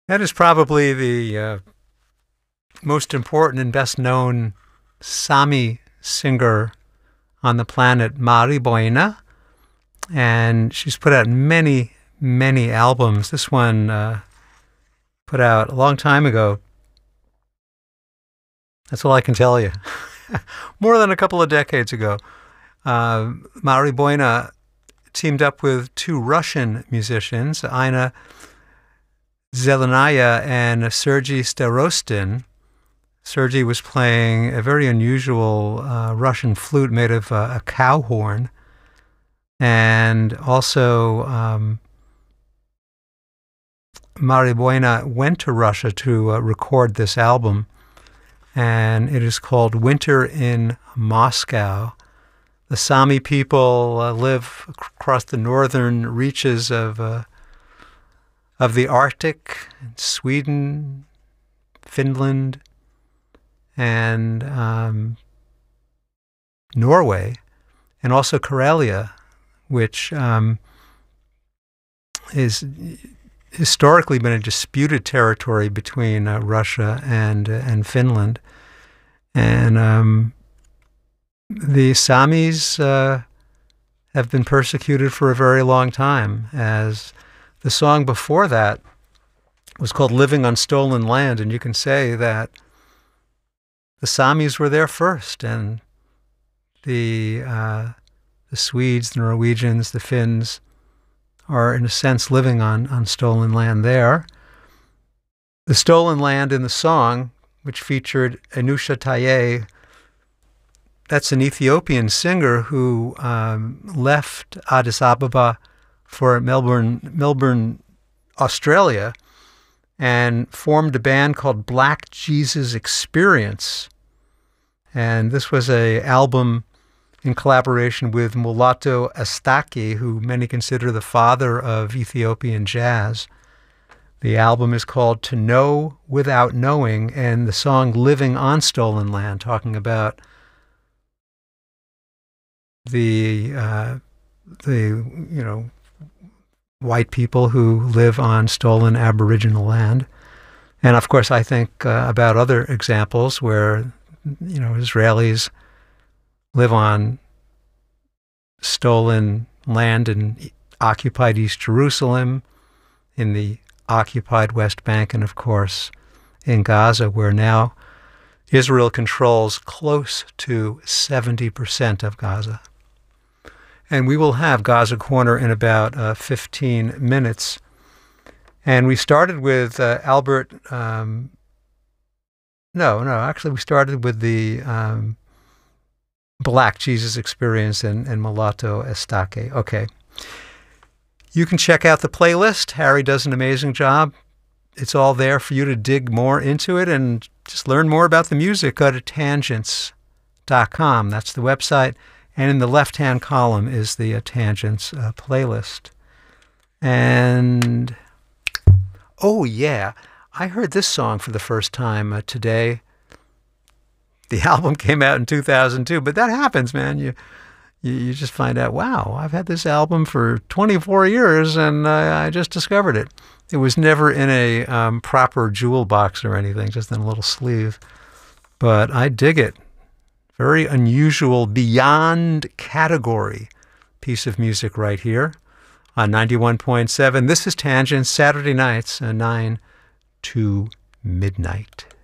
That is probably the most important and best known Sami singer on the planet, Mari Boina. And she's put out many, many albums. This one put out a long time ago. That's all I can tell you. More than a couple of decades ago. Mari Boina teamed up with two Russian musicians, Aina Zelenaya and Sergei Starostin. Sergei was playing a very unusual Russian flute made of a cow horn. And also, Mari Boina went to Russia to record this album. And it is called Winter in Moscow. The Sami people live across the northern reaches of the Arctic, Sweden, Finland, and Norway, and also Karelia, which is historically been a disputed territory between Russia and Finland. And the Samis have been persecuted for a very long time, as the song before that was called Living on Stolen Land, and you can say that the Samis were there first, and the Swedes, the Norwegians, the Finns are, in a sense, living on stolen land there. The stolen land in the song, which featured Anusha Taye, that's an Ethiopian singer who left Addis Ababa for Melbourne, Australia, and formed a band called Black Jesus Experience. And this was an album in collaboration with Mulatu Astatke, who many consider the father of Ethiopian jazz. The album is called To Know Without Knowing, and the song Living on Stolen Land, talking about the white people who live on stolen Aboriginal land. And of course, I think about other examples where, Israelis live on stolen land in occupied East Jerusalem, in the occupied West Bank, and of course in Gaza, where now Israel controls close to 70% of Gaza. And we will have Gaza Corner in about 15 minutes. And we started with Albert... we started with the Black Jesus Experience and Mulatu Astatke. Okay. You can check out the playlist. Harry does an amazing job. It's all there for you to dig more into it and just learn more about the music. Go to tangents.com. That's the website. And in the left-hand column is the Tangents playlist. And, oh yeah, I heard this song for the first time today. The album came out in 2002, but that happens, man. You just find out, wow, I've had this album for 24 years, and I just discovered it. It was never in a proper jewel box or anything, just in a little sleeve. But I dig it. Very unusual, beyond category piece of music right here on 91.7. This is Tangents, Saturday nights, 9 to midnight.